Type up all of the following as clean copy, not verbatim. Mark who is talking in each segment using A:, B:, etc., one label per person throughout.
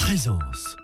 A: Présence.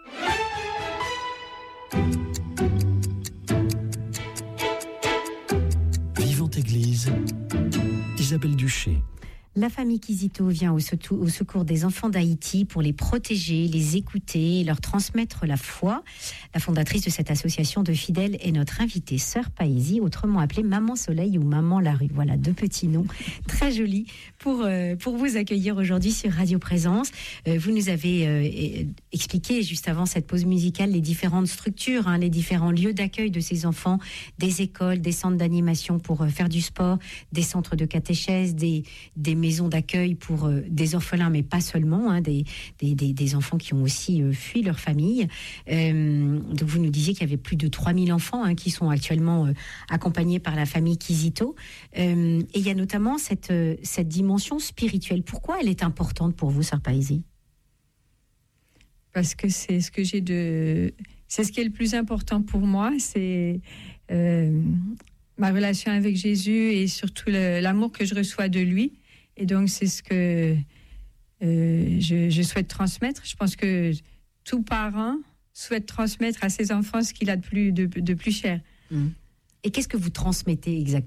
A: Vivante Église, Isabelle Duché.
B: La famille Kizito vient au secours des enfants d'Haïti pour les protéger, les écouter et leur transmettre la foi. La fondatrice de cette association de fidèles est notre invitée, Sœur Paésie, autrement appelée Maman Soleil ou Maman Larue. Voilà, deux petits noms très jolis pour vous accueillir aujourd'hui sur Radio Présence. Vous nous avez expliqué juste avant cette pause musicale les différentes structures, les différents lieux d'accueil de ces enfants, des écoles, des centres d'animation pour faire du sport, des centres de catéchèse, des maisons d'accueil pour des orphelins, mais pas seulement, des enfants qui ont aussi fui leur famille. Donc vous nous disiez qu'il y avait plus de 3000 enfants qui sont actuellement accompagnés par la famille Kizito. Et il y a notamment cette dimension spirituelle. Pourquoi elle est importante pour vous, Sœur Paésie ?
C: Parce que c'est ce qui est le plus important pour moi, c'est ma relation avec Jésus et surtout l'amour que je reçois de lui. Et donc, c'est ce que je souhaite transmettre. Je pense que tout parent souhaite transmettre à ses enfants ce qu'il a de plus cher.
B: Et qu'est-ce que vous transmettez exactement ?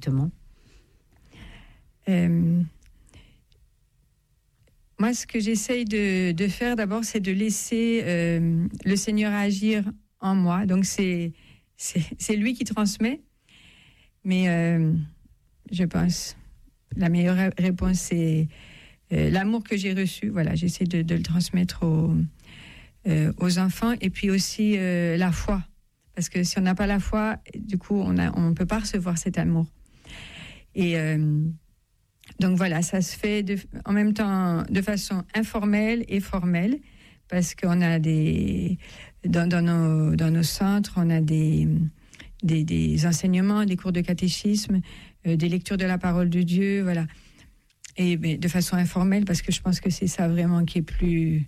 C: Moi, ce que j'essaye de faire d'abord, c'est de laisser le Seigneur agir en moi. Donc, c'est lui qui transmet. Mais je pense... La meilleure réponse, c'est l'amour que j'ai reçu. Voilà, j'essaie de le transmettre aux enfants. Et puis aussi la foi. Parce que si on n'a pas la foi, du coup, on ne peut pas recevoir cet amour. Et donc voilà, ça se fait en même temps de façon informelle et formelle. Parce qu'on a dans nos centres, on a des enseignements, des cours de catéchisme, des lectures de la parole de Dieu, voilà. Et de façon informelle, parce que je pense que c'est ça vraiment qui est plus...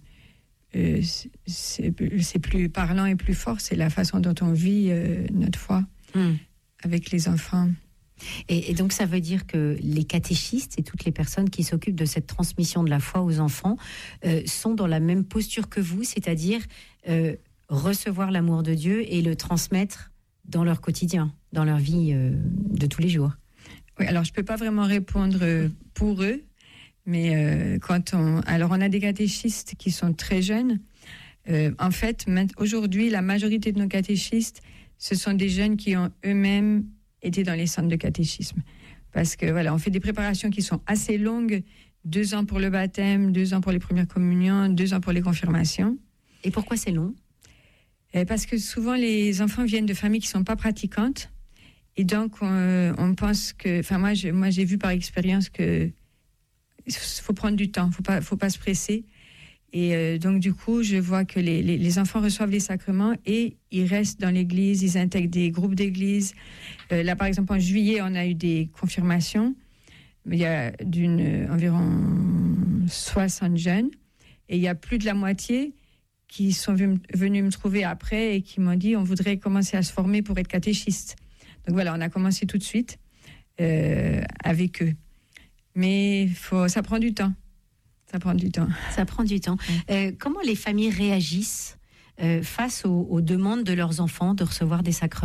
C: c'est plus parlant et plus fort, c'est la façon dont on vit notre foi avec les enfants.
B: Et donc ça veut dire que les catéchistes et toutes les personnes qui s'occupent de cette transmission de la foi aux enfants sont dans la même posture que vous, c'est-à-dire recevoir l'amour de Dieu et le transmettre dans leur quotidien, dans leur vie de tous les jours.
C: Oui, alors je ne peux pas vraiment répondre pour eux, mais alors on a des catéchistes qui sont très jeunes. En fait, aujourd'hui, la majorité de nos catéchistes, ce sont des jeunes qui ont eux-mêmes été dans les centres de catéchisme. Parce que voilà, on fait des préparations qui sont assez longues, 2 ans pour le baptême, 2 ans pour les premières communions, 2 ans pour les confirmations.
B: Et pourquoi c'est long ?
C: Parce que souvent, les enfants viennent de familles qui ne sont pas pratiquantes. Et donc, on pense que... Enfin, moi, j'ai vu par expérience qu'il faut prendre du temps, il ne faut pas se presser. Et donc, du coup, je vois que les enfants reçoivent les sacrements et ils restent dans l'église, ils intègrent des groupes d'église. Là, par exemple, en juillet, on a eu des confirmations. Il y a environ 60 jeunes. Et il y a plus de la moitié qui sont venus me trouver après et qui m'ont dit on voudrait commencer à se former pour être catéchiste. Donc voilà, on a commencé tout de suite avec eux. Mais ça prend du temps. Ça prend du temps.
B: Ça prend du temps. Comment les familles réagissent face aux demandes de leurs enfants de recevoir des sacrements ?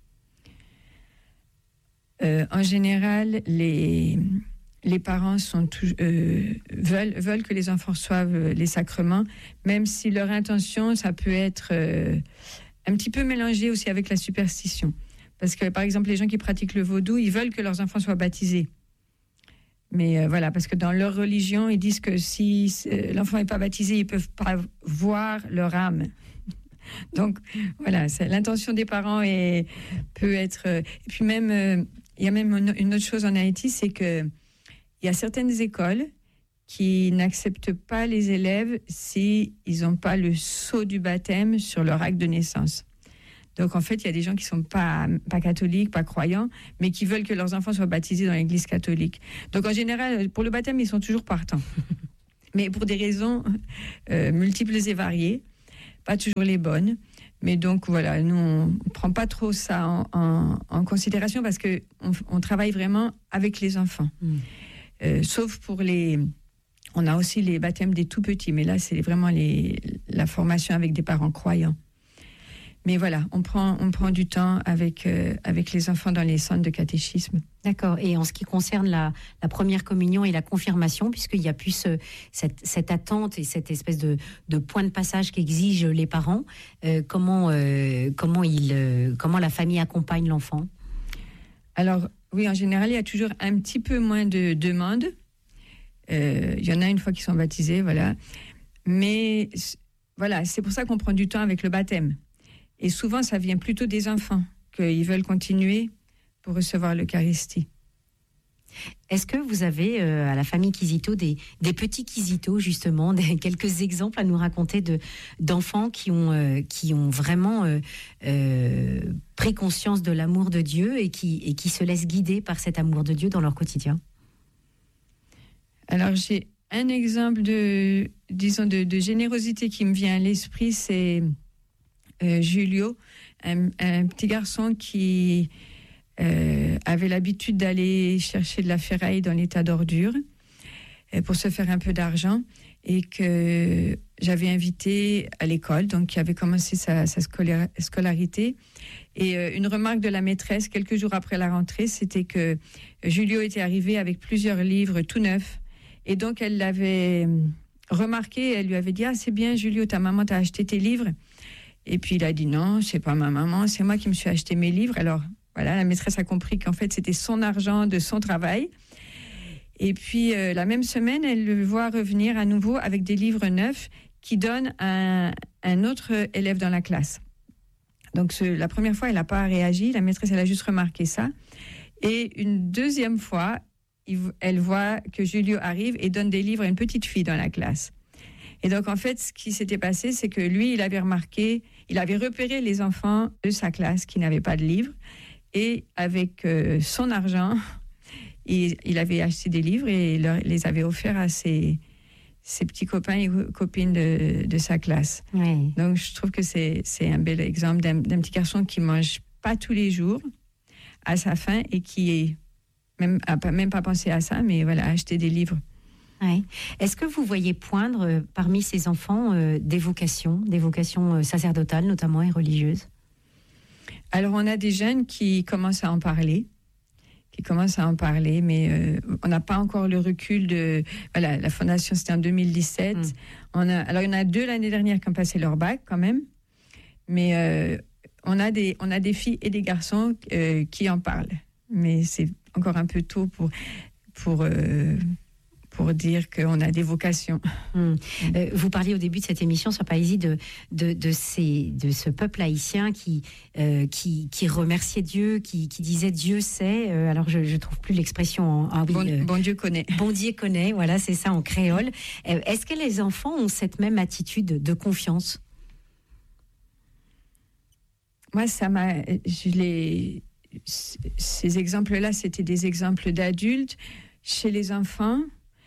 C: En général, les parents veulent que les enfants reçoivent les sacrements, même si leur intention, ça peut être un petit peu mélangé aussi avec la superstition. Parce que, par exemple, les gens qui pratiquent le vaudou, ils veulent que leurs enfants soient baptisés. Mais voilà, parce que dans leur religion, ils disent que si l'enfant n'est pas baptisé, ils ne peuvent pas voir leur âme. Donc, voilà, l'intention des parents peut être... et puis même, il y a même une autre chose en Haïti, c'est qu'il y a certaines écoles qui n'acceptent pas les élèves s'ils n'ont pas le sceau du baptême sur leur acte de naissance. Donc, en fait, il y a des gens qui ne sont pas catholiques, pas croyants, mais qui veulent que leurs enfants soient baptisés dans l'église catholique. Donc, en général, pour le baptême, ils sont toujours partants. Mais pour des raisons multiples et variées, pas toujours les bonnes. Mais donc, voilà, nous, on ne prend pas trop ça en considération parce qu'on travaille vraiment avec les enfants. Sauf pour les On a aussi les baptêmes des tout petits, mais là, c'est vraiment la formation avec des parents croyants. Mais voilà, on prend du temps avec les enfants dans les centres de catéchisme.
B: D'accord. Et en ce qui concerne la première communion et la confirmation, puisqu'il y a plus cette attente et cette espèce de point de passage qu'exigent les parents, comment la famille accompagne l'enfant?
C: Alors, oui, en général, il y a toujours un petit peu moins de demandes. Il y en a une fois qu'ils sont baptisés, voilà. Mais voilà, c'est pour ça qu'on prend du temps avec le baptême. Et souvent, ça vient plutôt des enfants, qu'ils veulent continuer pour recevoir l'Eucharistie.
B: Est-ce que vous avez à la famille Quisito des petits Quisito, justement, quelques exemples à nous raconter d'enfants qui ont vraiment pris conscience de l'amour de Dieu et qui se laissent guider par cet amour de Dieu dans leur quotidien?
C: Alors, j'ai un exemple de générosité qui me vient à l'esprit, c'est Julio, un petit garçon qui avait l'habitude d'aller chercher de la ferraille dans les tas d'ordures pour se faire un peu d'argent, et que j'avais invité à l'école, donc qui avait commencé sa scolarité. Et une remarque de la maîtresse, quelques jours après la rentrée, c'était que Julio était arrivé avec plusieurs livres tout neufs. Et donc, elle l'avait remarqué, elle lui avait dit « Ah, c'est bien, Julio, ta maman t'a acheté tes livres ». Et puis, il a dit « Non, c'est pas ma maman, c'est moi qui me suis acheté mes livres ». Alors, voilà, la maîtresse a compris qu'en fait, c'était son argent de son travail. Et puis, la même semaine, elle le voit revenir à nouveau avec des livres neufs qui donnent à un autre élève dans la classe. Donc, la première fois, elle n'a pas réagi, la maîtresse, elle a juste remarqué ça. Et une deuxième fois, elle voit que Julio arrive et donne des livres à une petite fille dans la classe. Et donc, en fait, ce qui s'était passé, c'est que lui, il avait repéré les enfants de sa classe qui n'avaient pas de livres. Et avec son argent, il avait acheté des livres et les avait offerts à ses petits copains et copines de sa classe.
B: Oui.
C: Donc, je trouve que c'est un bel exemple d'un petit garçon qui ne mange pas tous les jours à sa faim et qui n'a même pas pensé à ça, mais voilà, acheter des livres.
B: Ouais. Est-ce que vous voyez poindre parmi ces enfants des vocations sacerdotales notamment et religieuses?
C: Alors, on a des jeunes qui commencent à en parler, mais on n'a pas encore le recul de... Voilà, la fondation, c'était en 2017. Alors, il y en a 2 l'année dernière qui ont passé leur bac, quand même. Mais on a des filles et des garçons qui en parlent. Mais c'est encore un peu tôt pour dire qu'on a des vocations.
B: Vous parliez au début de cette émission sur Païsie de ce peuple haïtien qui remerciait Dieu, qui disait Dieu sait. Alors je trouve plus l'expression.
C: Bon Dieu connaît.
B: Bon Dieu connaît. Voilà, c'est ça en créole. Est-ce que les enfants ont cette même attitude de confiance?
C: Moi, ces exemples-là, c'était des exemples d'adultes. Chez les enfants,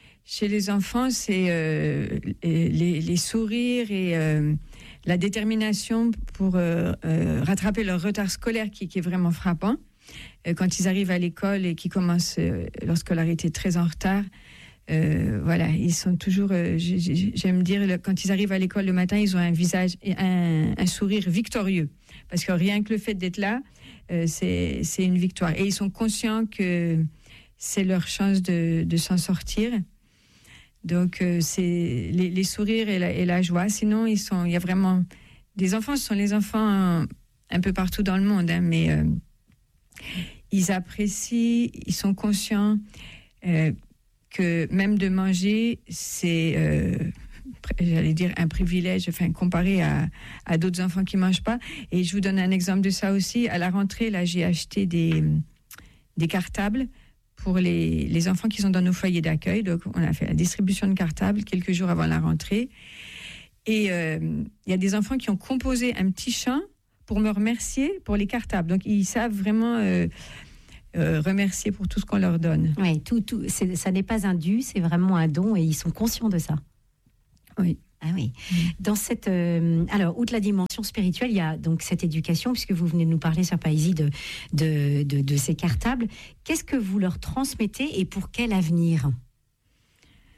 C: c'est les sourires et la détermination pour rattraper leur retard scolaire qui est vraiment frappant. Quand ils arrivent à l'école et qu'ils commencent leur scolarité très en retard, voilà, ils sont toujours, j'aime dire, quand ils arrivent à l'école le matin, ils ont un visage, un sourire victorieux. Parce que rien que le fait d'être là, c'est une victoire. Et ils sont conscients que c'est leur chance de s'en sortir. Donc, c'est les sourires et la joie. Sinon, il y a vraiment... Des enfants, ce sont les enfants un peu partout dans le monde, hein, mais ils apprécient, ils sont conscients que même de manger, c'est... j'allais dire un privilège, enfin comparé à d'autres enfants qui mangent pas. Et je vous donne un exemple de ça aussi. À la rentrée, là, j'ai acheté des cartables pour les enfants qui sont dans nos foyers d'accueil. Donc, on a fait la distribution de cartables quelques jours avant la rentrée. Et il y a des enfants qui ont composé un petit chant pour me remercier pour les cartables. Donc, ils savent vraiment remercier pour tout ce qu'on leur donne.
B: Oui, ça n'est pas un dû, c'est vraiment un don et ils sont conscients de ça.
C: Oui.
B: Ah oui. Dans cette, alors, outre la dimension spirituelle, il y a donc cette éducation, puisque vous venez de nous parler sur Païsie de ces cartables. Qu'est-ce que vous leur transmettez et pour quel avenir?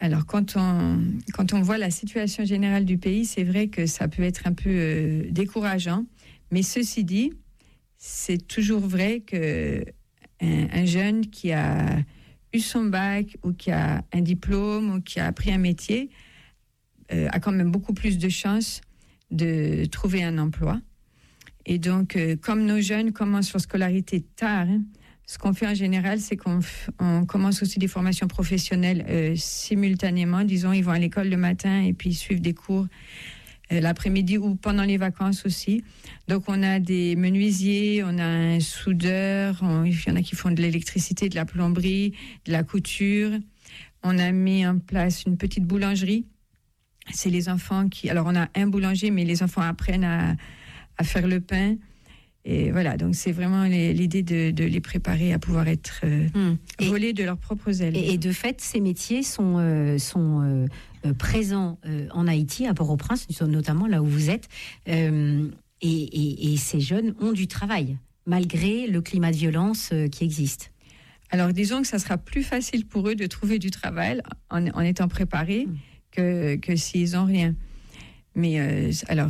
C: Alors, quand on voit la situation générale du pays, c'est vrai que ça peut être un peu décourageant. Mais ceci dit, c'est toujours vrai qu'un jeune qui a eu son bac ou qui a un diplôme ou qui a appris un métier a quand même beaucoup plus de chances de trouver un emploi. Et donc, comme nos jeunes commencent leur scolarité tard, ce qu'on fait en général, c'est qu'on commence aussi des formations professionnelles simultanément. Disons, ils vont à l'école le matin et puis ils suivent des cours l'après-midi ou pendant les vacances aussi. Donc, on a des menuisiers, on a un soudeur, il y en a qui font de l'électricité, de la plomberie, de la couture. On a mis en place une petite boulangerie. C'est les enfants qui... Alors, on a un boulanger, mais les enfants apprennent à faire le pain. Et voilà, donc c'est vraiment l'idée de les préparer à pouvoir être volés de leurs propres ailes.
B: Et de fait, ces métiers sont présents en Haïti, à Port-au-Prince, notamment là où vous êtes. Et ces jeunes ont du travail, malgré le climat de violence qui existe.
C: Alors, disons que ça sera plus facile pour eux de trouver du travail en étant préparés que s'ils n'ont rien. Mais alors,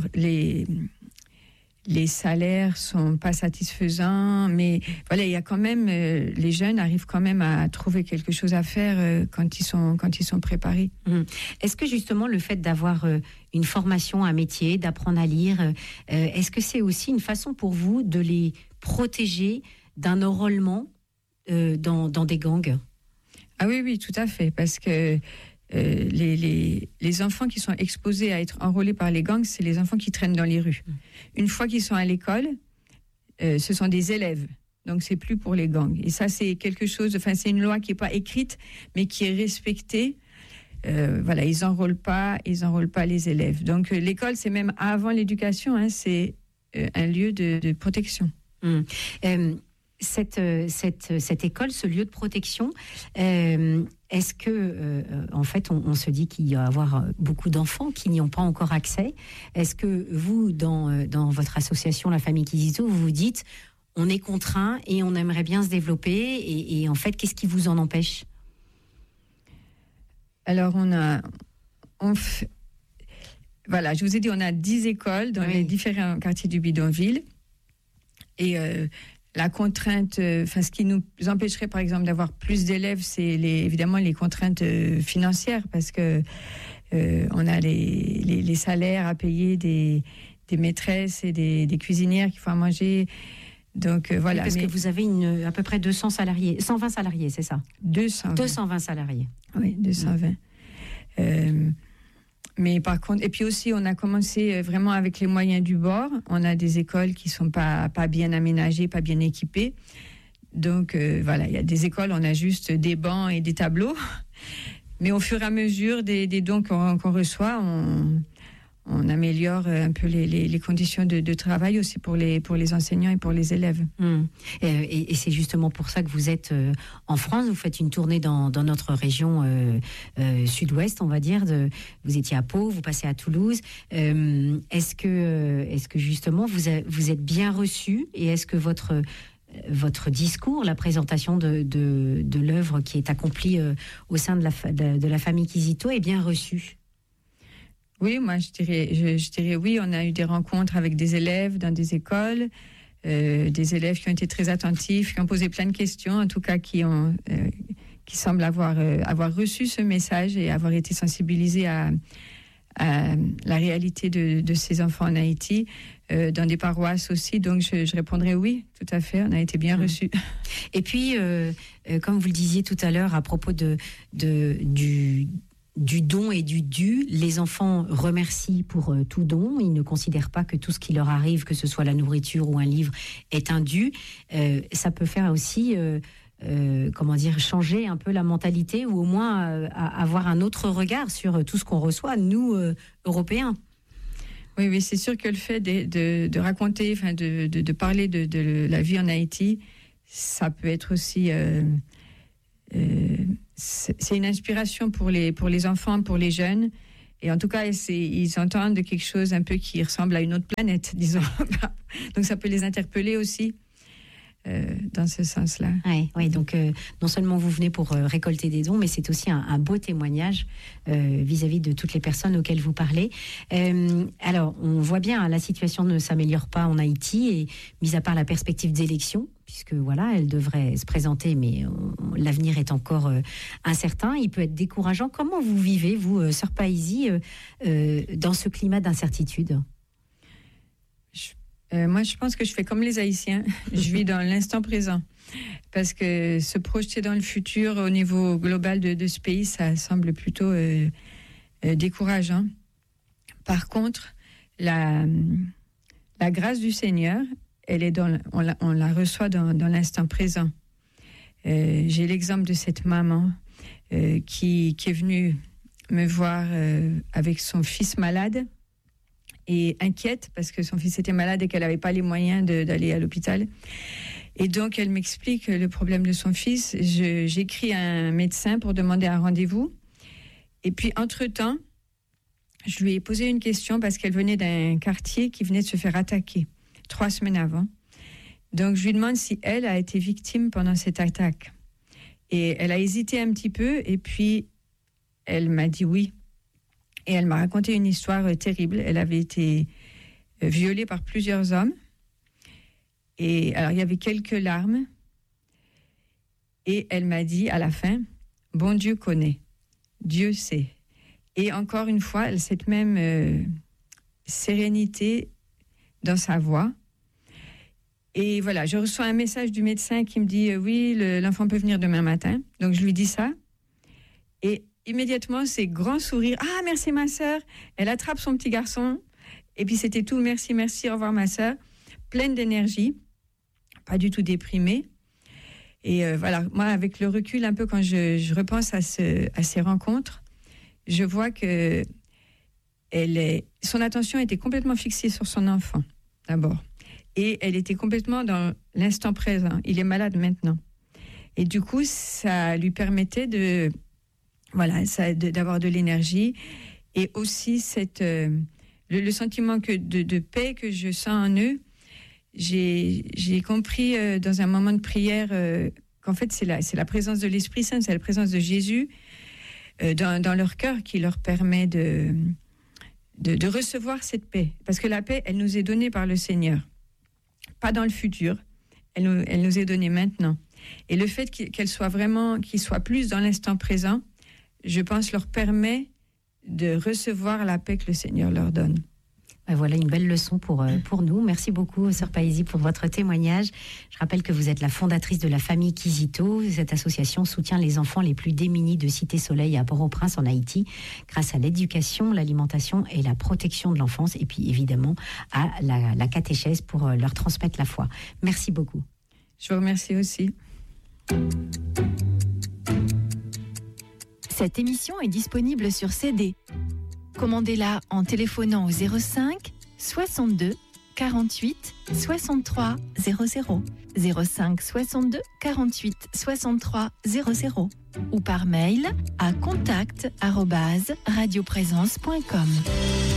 C: les salaires sont pas satisfaisants, mais voilà, il y a quand même les jeunes arrivent quand même à trouver quelque chose à faire quand ils sont préparés.
B: Est-ce que justement le fait d'avoir une formation, un métier, d'apprendre à lire, est-ce que c'est aussi une façon pour vous de les protéger d'un enrôlement dans des gangs?
C: Ah oui, tout à fait, parce que les enfants qui sont exposés à être enrôlés par les gangs, c'est les enfants qui traînent dans les rues. Une fois qu'ils sont à l'école, ce sont des élèves. Donc, c'est plus pour les gangs. Et ça, c'est quelque chose... Enfin, c'est une loi qui n'est pas écrite, mais qui est respectée. Voilà, ils n'enrôlent pas les élèves. Donc, l'école, c'est même avant l'éducation, hein, c'est un lieu de protection.
B: Cette école, ce lieu de protection, est-ce que, en fait, on se dit qu'il y va y avoir beaucoup d'enfants qui n'y ont pas encore accès? Est-ce que vous, dans votre association, la famille Kizito, vous vous dites, on est contraint et on aimerait bien se développer, et en fait, qu'est-ce qui vous en empêche?
C: Alors, voilà, je vous ai dit, on a 10 écoles dans les différents quartiers du bidonville, et la contrainte, ce qui nous empêcherait, par exemple, d'avoir plus d'élèves, c'est évidemment les contraintes financières, parce que on a les salaires à payer des maîtresses et des cuisinières qui font à manger. Donc voilà.
B: Parce que vous avez à peu près 200 salariés, 120 salariés, c'est ça? 220 salariés.
C: Oui, 220. Mais par contre, et puis aussi, on a commencé vraiment avec les moyens du bord. On a des écoles qui sont pas bien aménagées, pas bien équipées. Donc voilà, il y a des écoles, on a juste des bancs et des tableaux. Mais au fur et à mesure des dons qu'on reçoit, on améliore un peu les conditions de travail aussi pour les enseignants et pour les élèves.
B: Et c'est justement pour ça que vous êtes en France. Vous faites une tournée dans notre région sud-ouest, on va dire. Vous étiez à Pau, vous passez à Toulouse. Est-ce que justement vous êtes bien reçus, et est-ce que votre discours, la présentation de l'œuvre qui est accomplie au sein de la famille Kizito est bien reçue?
C: Oui, moi je dirais oui. On a eu des rencontres avec des élèves dans des écoles, des élèves qui ont été très attentifs, qui ont posé plein de questions, en tout cas qui semblent avoir reçu ce message et avoir été sensibilisés à la réalité de ces enfants en Haïti, dans des paroisses aussi. Donc je répondrai oui, tout à fait, on a été bien reçus.
B: Et puis, comme vous le disiez tout à l'heure à propos du don et du dû, les enfants remercient pour tout don. Ils ne considèrent pas que tout ce qui leur arrive, que ce soit la nourriture ou un livre, est un dû. Ça peut faire aussi, changer un peu la mentalité, ou au moins avoir un autre regard sur tout ce qu'on reçoit, nous, Européens.
C: Oui, c'est sûr que le fait de raconter, de parler de la vie en Haïti, ça peut être aussi... c'est une inspiration pour les enfants, pour les jeunes. Et en tout cas, ils entendent quelque chose un peu qui ressemble à une autre planète, disons. Donc ça peut les interpeller aussi. dans ce sens-là.
B: Oui, donc non seulement vous venez pour récolter des dons, mais c'est aussi un beau témoignage vis-à-vis de toutes les personnes auxquelles vous parlez. Alors, on voit bien, la situation ne s'améliore pas en Haïti, et mis à part la perspective d'élection, puisque voilà, elle devrait se présenter, mais l'avenir est encore incertain. Il peut être décourageant. Comment vous vivez, vous, sœur Paisie, dans ce climat d'incertitude ?
C: Moi, je pense que je fais comme les Haïtiens. Je vis dans l'instant présent. Parce que se projeter dans le futur au niveau global de ce pays, ça semble plutôt décourageant. Par contre, la grâce du Seigneur, elle est on la reçoit dans l'instant présent. J'ai l'exemple de cette maman qui est venue me voir avec son fils malade et inquiète parce que son fils était malade et qu'elle n'avait pas les moyens d'aller à l'hôpital. Et donc, elle m'explique le problème de son fils. J'écris à un médecin pour demander un rendez-vous. Et puis, entre-temps, je lui ai posé une question parce qu'elle venait d'un quartier qui venait de se faire attaquer 3 semaines avant. Donc, je lui demande si elle a été victime pendant cette attaque. Et elle a hésité un petit peu et puis elle m'a dit oui. Et elle m'a raconté une histoire terrible. Elle avait été violée par plusieurs hommes. Et alors, il y avait quelques larmes. Et elle m'a dit à la fin, « Bon Dieu connaît, Dieu sait. » Et encore une fois, cette même sérénité dans sa voix. Et voilà, je reçois un message du médecin qui me dit « Oui, l'enfant peut venir demain matin. » Donc, je lui dis ça. Et immédiatement, c'est grand sourire. « Ah, merci ma sœur. » Elle attrape son petit garçon. Et puis, c'était tout. « Merci, merci. Au revoir ma sœur. » Pleine d'énergie. Pas du tout déprimée. Et voilà, moi, avec le recul, un peu quand je repense à ces rencontres, je vois que son attention était complètement fixée sur son enfant, d'abord. Et elle était complètement dans l'instant présent. Il est malade maintenant. Et du coup, ça lui permettait d'avoir de l'énergie. Et aussi, le sentiment de paix que je sens en eux, j'ai compris dans un moment de prière qu'en fait, c'est la présence de l'Esprit Saint, c'est la présence de Jésus dans leur cœur qui leur permet de recevoir cette paix. Parce que la paix, elle nous est donnée par le Seigneur. Pas dans le futur, elle nous est donnée maintenant. Et le fait qu'ils soient plus dans l'instant présent, je pense, leur permet de recevoir la paix que le Seigneur leur donne.
B: Voilà une belle leçon pour nous. Merci beaucoup, sœur Paisie, pour votre témoignage. Je rappelle que vous êtes la fondatrice de la famille Kizito. Cette association soutient les enfants les plus démunis de Cité Soleil à Port-au-Prince en Haïti grâce à l'éducation, l'alimentation et la protection de l'enfance et puis évidemment à la catéchèse pour leur transmettre la foi. Merci beaucoup.
C: Je vous remercie aussi.
D: Cette émission est disponible sur CD. Commandez-la en téléphonant au 05 62 48 63 00, 05 62 48 63 00 ou par mail à contact@radioprésence.com.